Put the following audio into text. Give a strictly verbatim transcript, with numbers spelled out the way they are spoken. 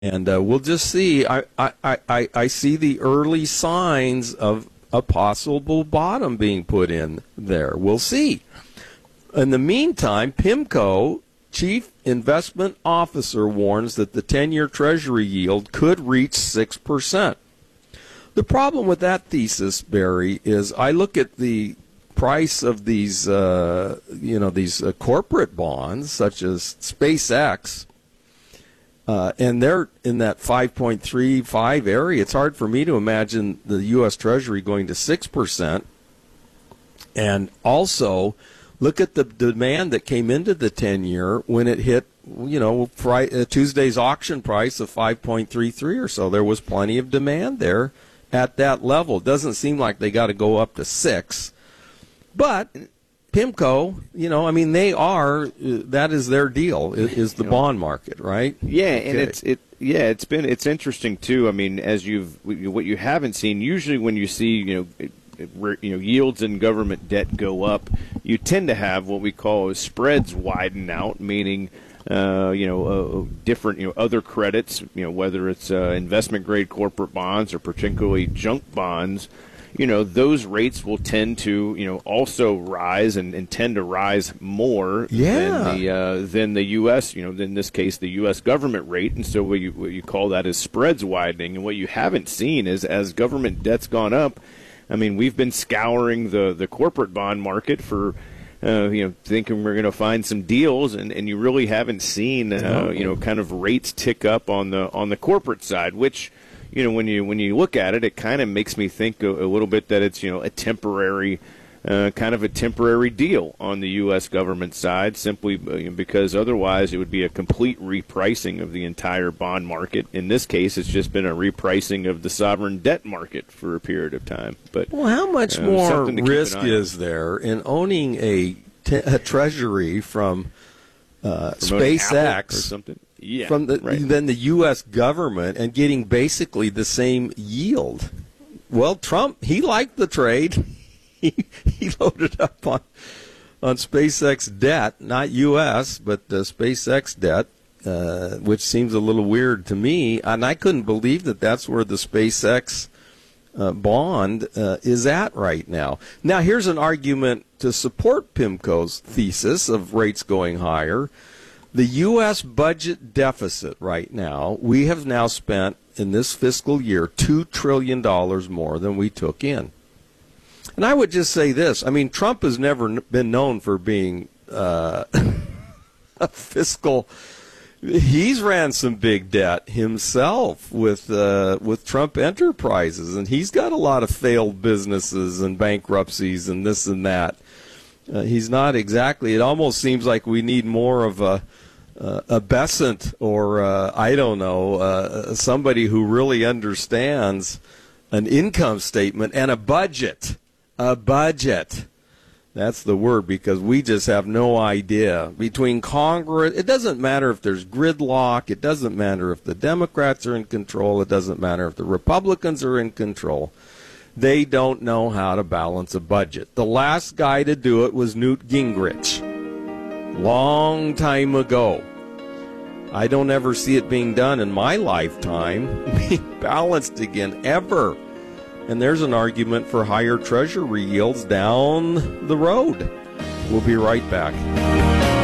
And uh, we'll just see. I, I, I, I see the early signs of a possible bottom being put in there. We'll see. In the meantime, PIMCO Chief Investment Officer warns that the ten-year Treasury yield could reach six percent. The problem with that thesis, Barry, is I look at the price of these, uh, you know, these uh, corporate bonds, such as SpaceX, uh, and they're in that five point three five area. It's hard for me to imagine the U S. Treasury going to six percent. And also, look at the demand that came into the ten-year when it hit, you know, Friday, uh, Tuesday's auction price of five point three three or so. There was plenty of demand there at that level. It doesn't seem like they got to go up to six. But PIMCO, you know, I mean, they are, uh, that is their deal, is, is the bond market, right? Yeah, okay. and it's it. Yeah, it's been it's interesting too. I mean, as you've what you haven't seen usually when you see you know. It, Where, you know, yields and government debt go up, you tend to have what we call spreads widen out, meaning, uh, you know, uh, different, you know, other credits, you know, whether it's uh, investment grade corporate bonds or particularly junk bonds, you know, those rates will tend to, you know, also rise and, and tend to rise more yeah. than the uh, than the U S, you know, in this case, the U S government rate. And so what you, what you call that is spreads widening. And what you haven't seen is as government debt's gone up, I mean, we've been scouring the, the corporate bond market for, uh, you know, thinking we're going to find some deals, and, and you really haven't seen, uh, you know, kind of rates tick up on the on the corporate side, which, you know, when you when you look at it, it kind of makes me think a, a little bit that it's, you know, a temporary, uh, kind of a temporary deal on the U S government side, simply because otherwise it would be a complete repricing of the entire bond market. In this case, it's just been a repricing of the sovereign debt market for a period of time. But well, how much uh, more risk is there in owning a, t- a treasury from uh, SpaceX or something? Yeah, from the, right. than the U S government and getting basically the same yield? Well, Trump, he liked the trade. He, he loaded up on on SpaceX debt, not U S, but the SpaceX debt, uh, which seems a little weird to me. And I couldn't believe that that's where the SpaceX uh, bond uh, is at right now. Now, here's an argument to support PIMCO's thesis of rates going higher. The U S budget deficit right now, we have now spent in this fiscal year two trillion dollars more than we took in. And I would just say this. I mean, Trump has never been known for being uh, a fiscal. He's ran some big debt himself with uh, with Trump Enterprises, and he's got a lot of failed businesses and bankruptcies and this and that. Uh, he's not exactly. It almost seems like we need more of a uh, a Bessent or uh, I don't know uh, somebody who really understands an income statement and a budget. A budget. That's the word, because we just have no idea. Between Congress, it doesn't matter if there's gridlock. It doesn't matter if the Democrats are in control. It doesn't matter if the Republicans are in control. They don't know how to balance a budget. The last guy to do it was Newt Gingrich. Long time ago. I don't ever see it being done in my lifetime, being balanced again, ever. And there's an argument for higher Treasury yields down the road. We'll be right back.